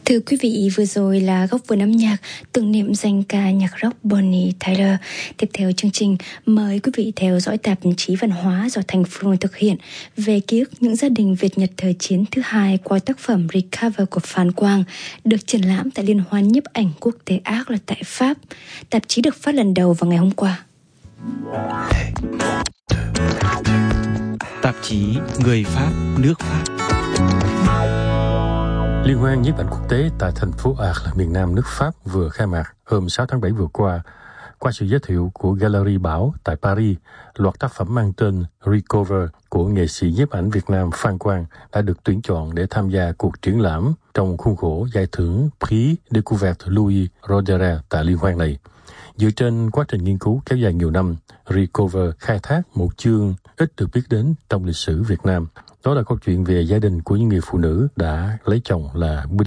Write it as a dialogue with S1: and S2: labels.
S1: Thưa quý vị, vừa rồi là góc vườn âm nhạc tưởng niệm danh ca nhạc rock Bonnie Tyler. Tiếp theo chương trình, mời quý vị theo dõi tạp chí văn hóa do Thành Phương thực hiện về ký ức những gia đình Việt Nhật thời chiến thứ hai qua tác phẩm Recover của Phan Quang, được triển lãm tại Liên hoan nhiếp ảnh quốc tế Arc tại Pháp. Tạp chí được phát lần đầu vào ngày hôm qua.
S2: Tạp chí Người Pháp, nước Pháp.
S3: Liên hoan nhiếp ảnh quốc tế tại thành phố Arles, miền Nam nước Pháp vừa khai mạc hôm 6 tháng 7 vừa qua. Qua sự giới thiệu của Gallery Bảo tại Paris, loạt tác phẩm mang tên Recover của nghệ sĩ nhiếp ảnh Việt Nam Phan Quang đã được tuyển chọn để tham gia cuộc triển lãm trong khuôn khổ giải thưởng Prix Découverte Louis Roederer tại liên hoan này. Dựa trên quá trình nghiên cứu kéo dài nhiều năm, Recover khai thác một chương ít được biết đến trong lịch sử Việt Nam. Đó là câu chuyện về gia đình của những người phụ nữ đã lấy chồng là